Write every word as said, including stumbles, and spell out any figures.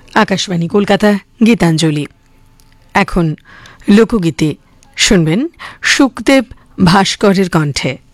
আকাশবাণী কলকাতা, গীতাঞ্জলি। এখন লোকগীতি শুনবেন সুখদেব ভাস্করের কণ্ঠে।